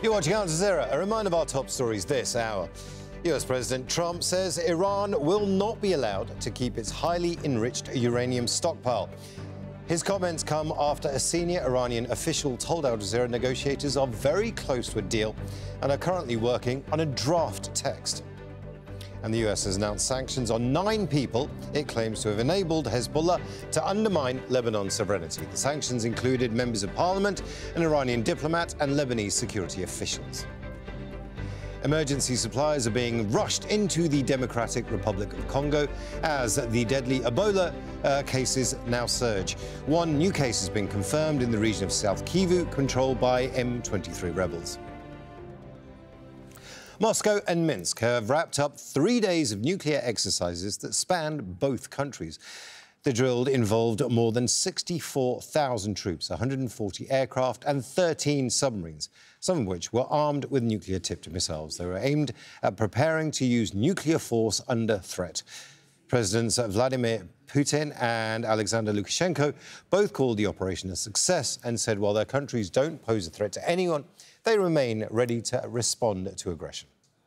You're watching Al Jazeera. A reminder of our top stories this hour. US President Trump says Iran will not be allowed to keep its highly enriched uranium stockpile. His comments come after a senior Iranian official told Al Jazeera negotiators are very close to a deal and are currently working on a draft text. And the US has announced sanctions on 9 people it claims to have enabled Hezbollah to undermine Lebanon's sovereignty. The sanctions included members of parliament, an Iranian diplomat, and Lebanese security officials. Emergency supplies are being rushed into the Democratic Republic of Congo as the deadly Ebola cases now surge. 1 new case has been confirmed in the region of South Kivu, controlled by M23 rebels. Moscow and Minsk have wrapped up 3 days of nuclear exercises that spanned both countries. The drill involved more than 64,000 troops, 140 aircraft and 13 submarines, some of which were armed with nuclear-tipped missiles. They were aimed at preparing to use nuclear force under threat. Presidents Vladimir Putin and Alexander Lukashenko both called the operation a success and said while their countries don't pose a threat to anyone, they remain ready to respond to aggression.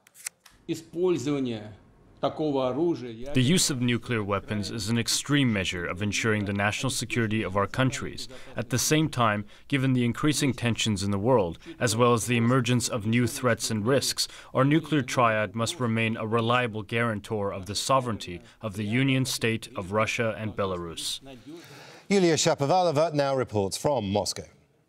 The use of nuclear weapons is an extreme measure of ensuring the national security of our countries. At the same time, given the increasing tensions in the world, as well as the emergence of new threats and risks, our nuclear triad must remain a reliable guarantor of the sovereignty of the Union State of Russia and Belarus. Yulia Shapovalova now reports from Moscow.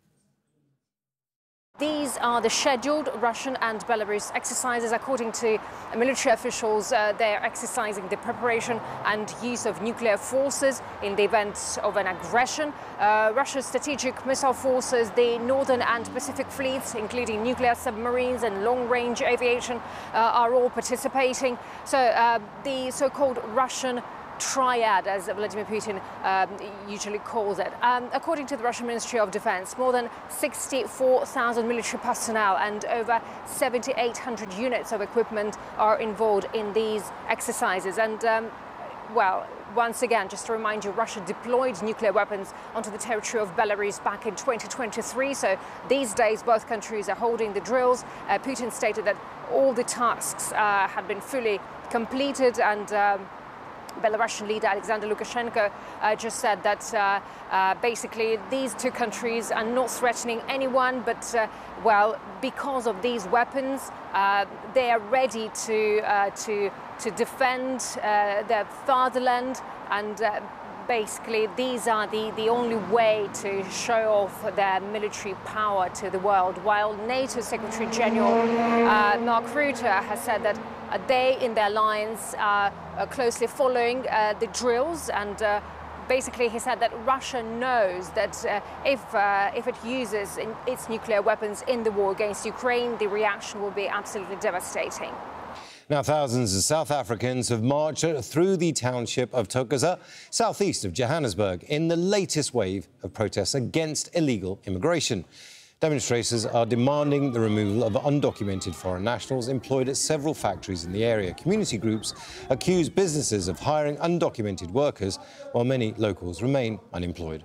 These are the scheduled Russian and Belarus exercises. According to military officials, they're exercising the preparation and use of nuclear forces in the event of an aggression. Russia's strategic missile forces, the Northern and Pacific fleets, including nuclear submarines and long-range aviation, are all participating. So the so-called Russian triad, as Vladimir Putin usually calls it. According to the Russian Ministry of Defense, more than 64,000 military personnel and over 7,800 units of equipment are involved in these exercises. And, well, once again, just to remind you, Russia deployed nuclear weapons onto the territory of Belarus back in 2023. So these days, both countries are holding the drills. Putin stated that all the tasks had been fully completed, and Belarusian leader Alexander Lukashenko just said that basically these 2 countries are not threatening anyone, but well, because of these weapons, they are ready to defend their fatherland, and basically these are the only way to show off their military power to the world. While NATO Secretary General Mark Rutte has said that they in their alliance are closely following the drills, and basically he said that Russia knows that if it uses its nuclear weapons in the war against Ukraine, the reaction will be absolutely devastating. Now, thousands of South Africans have marched through the township of Thokoza, southeast of Johannesburg, in the latest wave of protests against illegal immigration. Demonstrators are demanding the removal of undocumented foreign nationals employed at several factories in the area. Community groups accuse businesses of hiring undocumented workers, while many locals remain unemployed.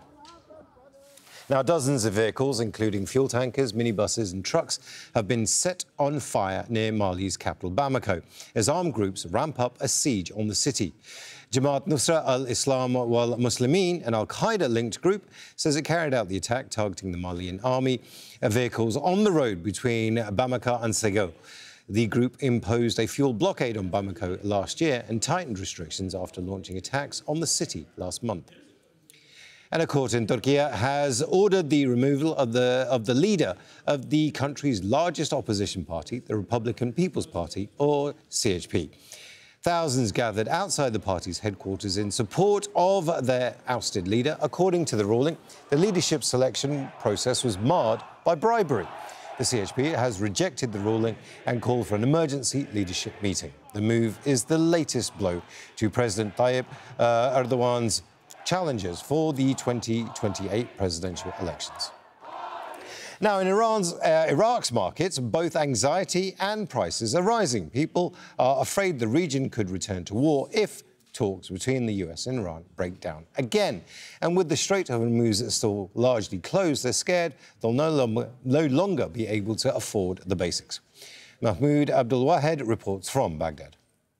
Now, dozens of vehicles, including fuel tankers, minibuses and trucks, have been set on fire near Mali's capital, Bamako, as armed groups ramp up a siege on the city. Jamaat Nusra al-Islam wal Muslimin, an al-Qaeda-linked group, says it carried out the attack targeting the Malian army vehicles on the road between Bamako and Sego. The group imposed a fuel blockade on Bamako last year and tightened restrictions after launching attacks on the city last month. And a court in Turkey has ordered the removal of the leader of the country's largest opposition party, the Republican People's Party, or CHP. Thousands gathered outside the party's headquarters in support of their ousted leader. According to the ruling, the leadership selection process was marred by bribery. The CHP has rejected the ruling and called for an emergency leadership meeting. The move is the latest blow to President Tayyip Erdogan's challengers for the 2028 presidential elections. Now, in Iraq's markets, both anxiety and prices are rising. People are afraid the region could return to war if talks between the US and Iran break down again. And with the Strait of Hormuz still largely closed, they're scared they'll no longer be able to afford the basics. Mahmoud Abdul Wahed reports from Baghdad.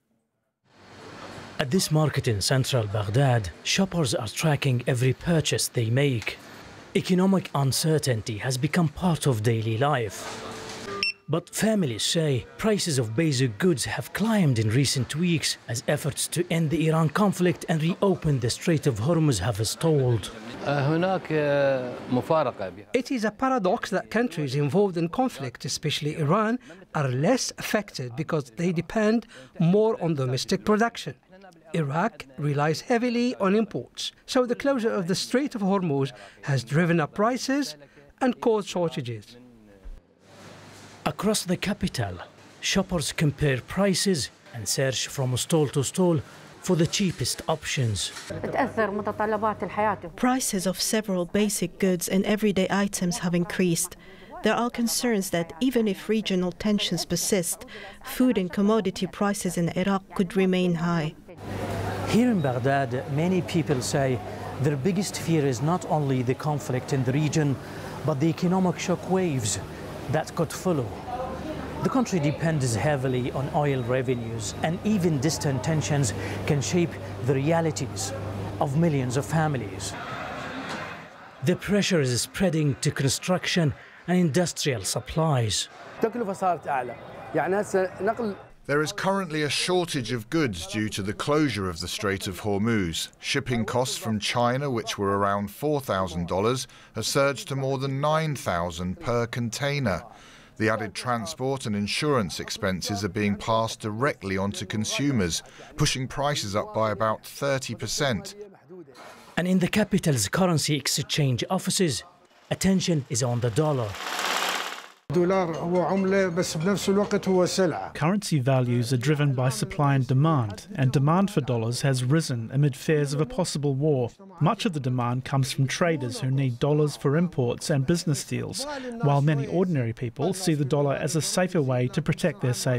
At this market in central Baghdad, shoppers are tracking every purchase they make. Economic uncertainty has become part of daily life. But families say prices of basic goods have climbed in recent weeks as efforts to end the Iran conflict and reopen the Strait of Hormuz have stalled. It is a paradox that countries involved in conflict, especially Iran, are less affected because they depend more on domestic production. Iraq relies heavily on imports, so the closure of the Strait of Hormuz has driven up prices and caused shortages. Across the capital, shoppers compare prices and search from stall to stall for the cheapest options. Prices of several basic goods and everyday items have increased. There are concerns that even if regional tensions persist, food and commodity prices in Iraq could remain high. Here in Baghdad, many people say their biggest fear is not only the conflict in the region, but the economic shock waves that could follow. The country depends heavily on oil revenues, and even distant tensions can shape the realities of millions of families. The pressure is spreading to construction and industrial supplies. There is currently a shortage of goods due to the closure of the Strait of Hormuz. Shipping costs from China, which were around $4,000, have surged to more than $9,000 per container. The added transport and insurance expenses are being passed directly onto consumers, pushing prices up by about 30%. And in the capital's currency exchange offices, attention is on the dollar. Currency values are driven by supply and demand for dollars has risen amid fears of a possible war. Much of the demand comes from traders who need dollars for imports and business deals, while many ordinary people see the dollar as a safer way to protect their savings.